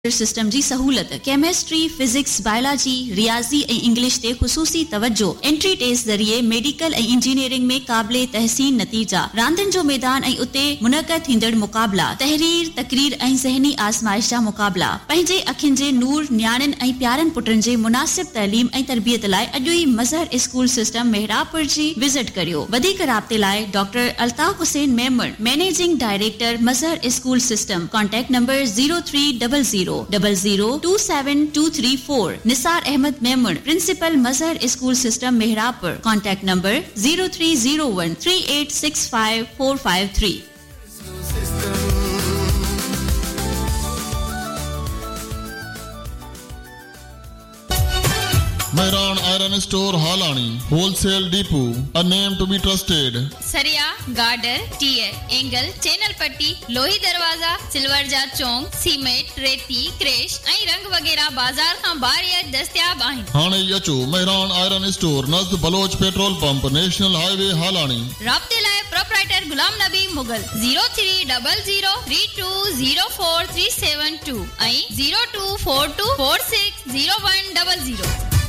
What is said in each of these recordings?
System जी सहूलत chemistry physics biology रियाजी ऐं English ते ख़ुसूसी तवज्जो एंट्री टेस्ट ज़रिए मेडिकल ऐं इंजीनियरिंग में क़ाबिले तहसीन नतीजा रांदियुनि जो मैदान ऐं उते मुनक़द थींदड़ मुक़ाबला तहरीर तकरीर ऐं ज़हनी आज़माइश जा मुक़ाबला पंहिंजे अखियुनि जे नूर न्याणियुनि ऐं प्यारनि पुटनि जे मुनासिब तइलीम ऐं तरबियत लाइ अॼु ई मज़हर स्कूल सिस्टम मेहराबपुर जी विज़िट करियो। वधीक राब्ते लाइ doctor Altaf Hussain Memon managing director Mazhar school system contact number 0300002724 Nisar Ahmad Memon principal Mazhar school system मेहराबपुर contact number 0301386545 Mehran Iron Store Halani Wholesale Depot, a name to be trusted. सरिया गार्डर टीयर एंगल चैनल पट्टी लोही दरवाजा सिल्वर जा चौंक cement रेती क्रेश ऐं रंग वगैरह बाजार खां बाहर दस्तयाब आहिनि। हाणे अचो Mehran Iron Store नज़द Baloch petrol pump national highway हालानी। राब्ते लाइ प्रोप्राइटर गुलाम नबी मुगल 0300320437 ऐं 0242460100।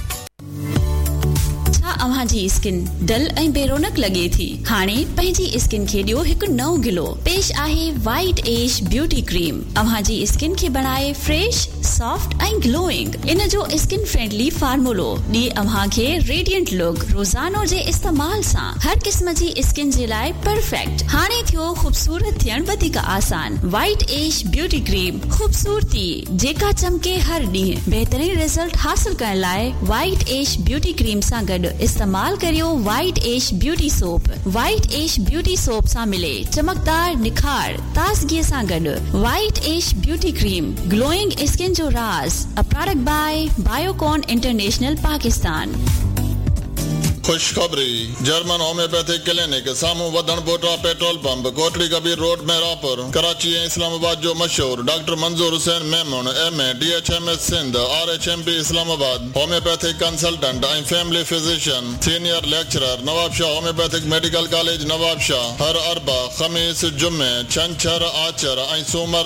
अव्हां जी स्किन डल ऐं बेरोनक लगे थी हाणे पंहिंजी स्किन खे ॾियो हिकु नओं गिलो पेश आहे वाइट एज ब्यूटी क्रीम अव्हां जी स्किन खे बनाए फ्रेश सॉफ्ट ऐं ग्लोइंग इन जो स्किन फ्रेंडली फार्मूलो ॾिए अव्हां खे रेडिएंट लुक रोजानो जे इस्तेमाल सां हर क़िस्म जी स्किन जे लाइ परफेक्ट हाणे थियो खूबसूरत थियण वधीक आसान वाइट एज ब्यूटी क्रीम खूबसूरती जेका चमके हर ॾींहुं बेहतरीन रिजल्ट हासिल करण लाइ वाइट एज ब्यूटी क्रीम सां गॾु इस्तेमाल करियो वाइट एज ब्यूटी सोप सां मिले चमकदार निखार ताज़गी सां गॾु white age beauty cream glowing skin जो राज a product by Biocon international Pakistan. खुशखबरी जर्मन होम्योपैथिक क्लिनिक सामू वधन बोटा petrol pump Kotri Kabir road Mehrabpur Karachi ऐं इस्लामाबाद जो मशहूर डॉक्टर मंजूर Hussain Memon MA DHMS Sindh RHMP Islamabad homeopathic consultant ऐं family physician senior lecturer Nawabshah homeopathic medical college Nawabshah हर अरबा खमीस जुमे छंछर आचर ऐं सूमर